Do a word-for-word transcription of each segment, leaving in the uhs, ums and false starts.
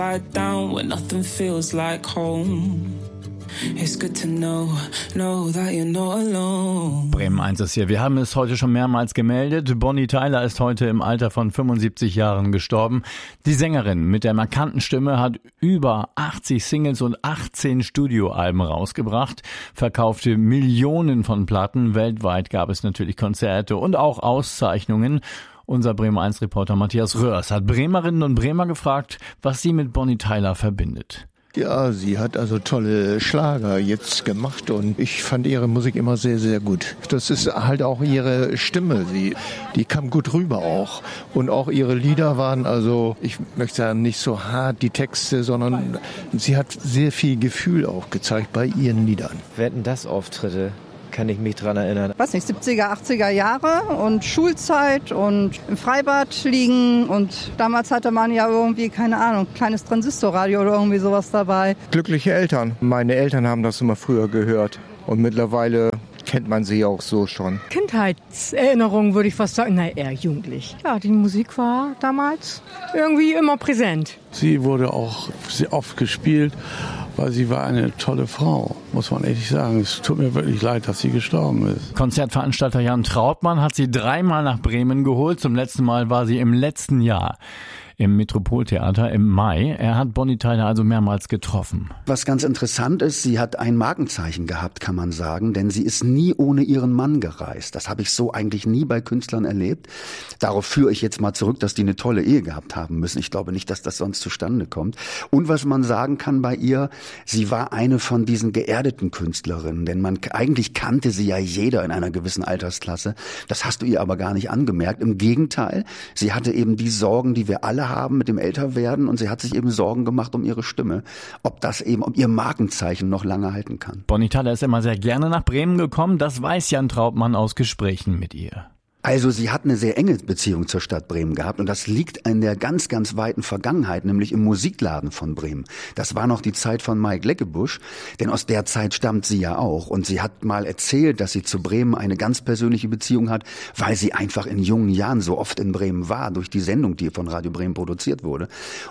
Down when nothing feels like home. It's good to know, know that you're not alone. Bremen eins ist hier. Wir haben es heute schon mehrmals gemeldet. Bonnie Tyler ist heute im Alter von fünfundsiebzig Jahren gestorben. Die Sängerin mit der markanten Stimme hat über achtzig Singles und achtzehn Studioalben rausgebracht, verkaufte Millionen von Platten. Weltweit gab es natürlich Konzerte und auch Auszeichnungen. Unser Bremen eins Reporter Matthias Röhrs hat Bremerinnen und Bremer gefragt, was sie mit Bonnie Tyler verbindet. Ja, sie hat also tolle Schlager jetzt gemacht und ich fand ihre Musik immer sehr, sehr gut. Das ist halt auch ihre Stimme, sie, die kam gut rüber auch. Und auch ihre Lieder waren also, ich möchte sagen, nicht so hart, die Texte, sondern sie hat sehr viel Gefühl auch gezeigt bei ihren Liedern. Wetten, das Auftritte? Kann ich mich dran erinnern. Weiß nicht, siebziger, achtziger Jahre und Schulzeit und im Freibad liegen und damals hatte man ja irgendwie, keine Ahnung, kleines Transistorradio oder irgendwie sowas dabei. Glückliche Eltern. Meine Eltern haben das immer früher gehört und mittlerweile kennt man sie auch so schon. Kindheitserinnerungen würde ich fast sagen, na eher jugendlich. Ja, die Musik war damals irgendwie immer präsent. Sie wurde auch sehr oft gespielt, weil sie war eine tolle Frau, muss man ehrlich sagen. Es tut mir wirklich leid, dass sie gestorben ist. Konzertveranstalter Jan Trautmann hat sie dreimal nach Bremen geholt. Zum letzten Mal war sie im letzten Jahr im Metropoltheater im Mai. Er hat Bonnie Tyler also mehrmals getroffen. Was ganz interessant ist, sie hat ein Markenzeichen gehabt, kann man sagen, denn sie ist nie ohne ihren Mann gereist. Das habe ich so eigentlich nie bei Künstlern erlebt. Darauf führe ich jetzt mal zurück, dass die eine tolle Ehe gehabt haben müssen. Ich glaube nicht, dass das sonst zustande kommt. Und was man sagen kann bei ihr, sie war eine von diesen geerdeten Künstlerinnen, denn man eigentlich kannte sie ja jeder in einer gewissen Altersklasse. Das hast du ihr aber gar nicht angemerkt. Im Gegenteil, sie hatte eben die Sorgen, die wir alle haben mit dem Älterwerden und sie hat sich eben Sorgen gemacht um ihre Stimme, ob das eben, ob ihr Markenzeichen noch lange halten kann. Bonnie Tyler ist immer sehr gerne nach Bremen gekommen, das weiß Jan Trautmann aus Gesprächen mit ihr. Also sie hat eine sehr enge Beziehung zur Stadt Bremen gehabt und das liegt in der ganz, ganz weiten Vergangenheit, nämlich im Musikladen von Bremen. Das war noch die Zeit von Mike Leckebusch, denn aus der Zeit stammt sie ja auch und sie hat mal erzählt, dass sie zu Bremen eine ganz persönliche Beziehung hat, weil sie einfach in jungen Jahren so oft in Bremen war, durch die Sendung, die von Radio Bremen produziert wurde.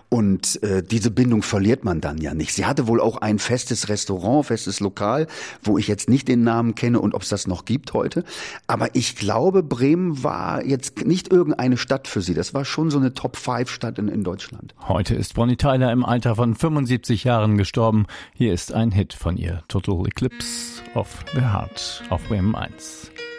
Und äh, diese Bindung verliert man dann ja nicht. Sie hatte wohl auch ein festes Restaurant, festes Lokal, wo ich jetzt nicht den Namen kenne und ob es das noch gibt heute. Aber ich glaube, Bremen war jetzt nicht irgendeine Stadt für sie. Das war schon so eine Top fünf Stadt in, in Deutschland. Heute ist Bonnie Tyler im Alter von fünfundsiebzig Jahren gestorben. Hier ist ein Hit von ihr. Total Eclipse of the Heart auf Bremen eins.